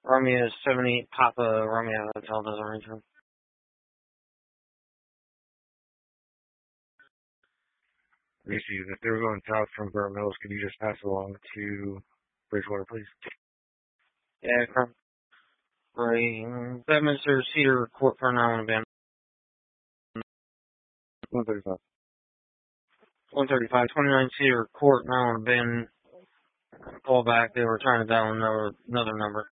Romeo 78 Papa Romeo Hotel doesn't return. Macy's, if they're going south from Burnt Mills, could you just pass along to Bridgewater, please? Yeah, from Bedminster Cedar Court for now and Ben. 135. 135, 29 Cedar Court now and Ben. Call back. They were trying to dial another number.